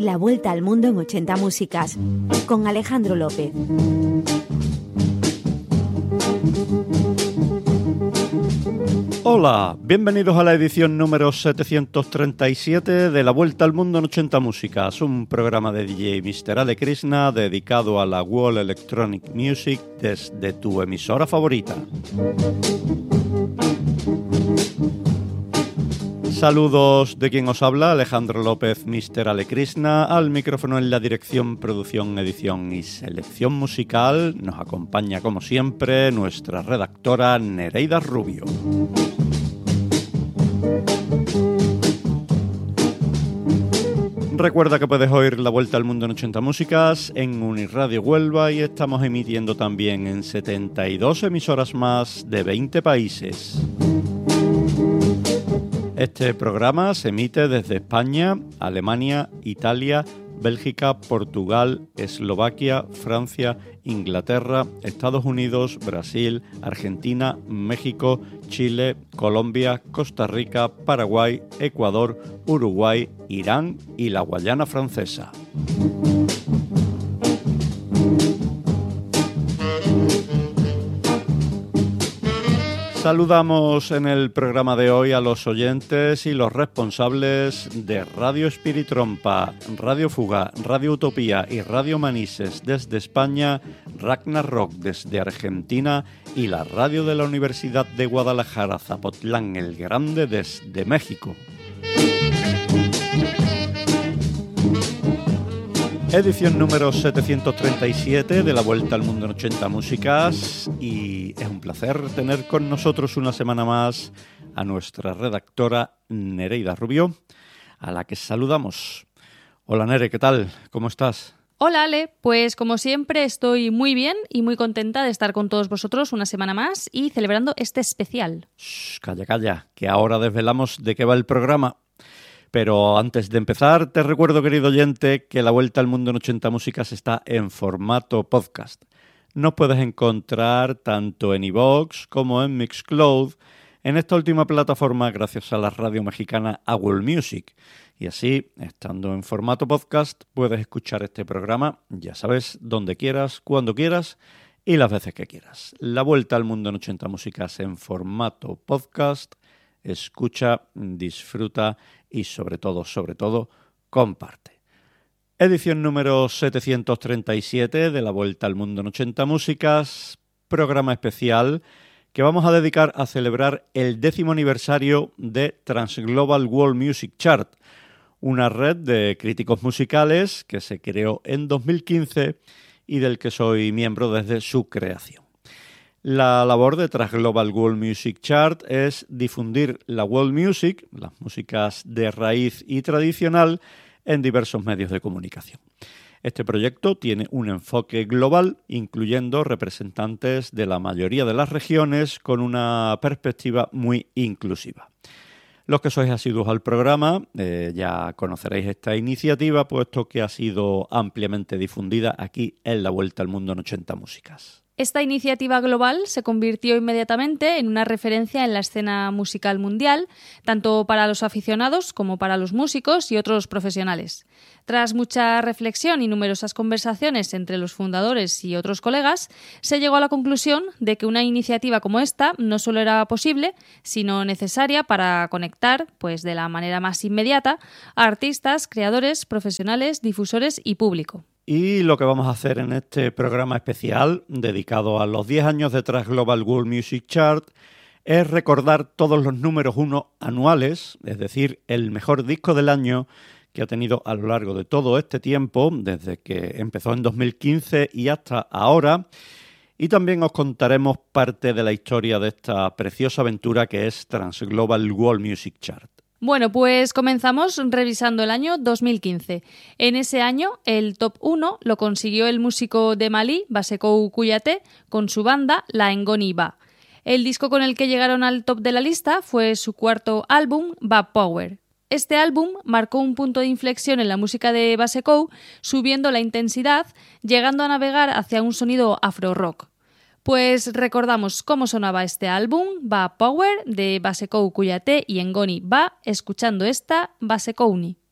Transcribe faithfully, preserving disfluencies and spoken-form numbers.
La vuelta al mundo en ochenta músicas, con Alejandro López. Hola, bienvenidos a la edición número setecientos treinta y siete de La Vuelta al Mundo en ochenta Músicas, un programa de D J míster Ale Krishna dedicado a la World Electronic Music desde tu emisora favorita. Saludos de quien os habla, Alejandro López, míster Ale Krishna, al micrófono en la dirección, producción, edición y selección musical. Nos acompaña, como siempre, nuestra redactora Nereida Rubio. Recuerda que puedes oír La Vuelta al Mundo en ochenta Músicas en Uniradio Huelva y estamos emitiendo también en setenta y dos emisoras más de veinte países. Este programa se emite desde España, Alemania, Italia, Bélgica, Portugal, Eslovaquia, Francia, Inglaterra, Estados Unidos, Brasil, Argentina, México, Chile, Colombia, Costa Rica, Paraguay, Ecuador, Uruguay, Irán y la Guayana Francesa. Saludamos en el programa de hoy a los oyentes y los responsables de Radio Espiritrompa, Radio Fuga, Radio Utopía y Radio Manises desde España, Ragnarok desde Argentina y la radio de la Universidad de Guadalajara, Zapotlán el Grande desde México. Edición número setecientos treinta y siete de La Vuelta al Mundo en ochenta Músicas, y es un placer tener con nosotros una semana más a nuestra redactora Nereida Rubio, a la que saludamos. Hola Nere, ¿qué tal? ¿Cómo estás? Hola Ale, pues como siempre estoy muy bien y muy contenta de estar con todos vosotros una semana más y celebrando este especial. Shh, calla, calla, que ahora desvelamos de qué va el programa. Pero antes de empezar, te recuerdo, querido oyente, que La Vuelta al Mundo en ochenta Músicas está en formato podcast. Nos puedes encontrar tanto en iVoox como en Mixcloud, en esta última plataforma gracias a la radio mexicana Apple Music. Y así, estando en formato podcast, puedes escuchar este programa, ya sabes, donde quieras, cuando quieras y las veces que quieras. La Vuelta al Mundo en ochenta Músicas en formato podcast. Escucha, disfruta y sobre todo, sobre todo, comparte. Edición número setecientos treinta y siete de La Vuelta al Mundo en ochenta Músicas, programa especial que vamos a dedicar a celebrar el décimo aniversario de Transglobal World Music Chart, una red de críticos musicales que se creó en dos mil quince y del que soy miembro desde su creación. La labor de Transglobal World Music Chart es difundir la world music, las músicas de raíz y tradicional, en diversos medios de comunicación. Este proyecto tiene un enfoque global, incluyendo representantes de la mayoría de las regiones, con una perspectiva muy inclusiva. Los que sois asiduos al programa eh, ya conoceréis esta iniciativa, puesto que ha sido ampliamente difundida aquí en La Vuelta al Mundo en ochenta Músicas. Esta iniciativa global se convirtió inmediatamente en una referencia en la escena musical mundial, tanto para los aficionados como para los músicos y otros profesionales. Tras mucha reflexión y numerosas conversaciones entre los fundadores y otros colegas, se llegó a la conclusión de que una iniciativa como esta no solo era posible, sino necesaria para conectar, pues de la manera más inmediata, a artistas, creadores, profesionales, difusores y público. Y lo que vamos a hacer en este programa especial, dedicado a los diez años de Transglobal World Music Chart, es recordar todos los números uno anuales, es decir, el mejor disco del año que ha tenido a lo largo de todo este tiempo, desde que empezó en dos mil quince y hasta ahora. Y también os contaremos parte de la historia de esta preciosa aventura que es Transglobal World Music Chart. Bueno, pues comenzamos revisando el año dos mil quince. En ese año, el top uno lo consiguió el músico de Malí, Basekou Kouyaté, con su banda La Ngoni Ba. El disco con el que llegaron al top de la lista fue su cuarto álbum, Ba Power. Este álbum marcó un punto de inflexión en la música de Basekou, subiendo la intensidad, llegando a navegar hacia un sonido afro-rock. Pues recordamos cómo sonaba este álbum, Ba Power, de Basekou Kouyaté y Ngoni Ba, escuchando esta Basekouni.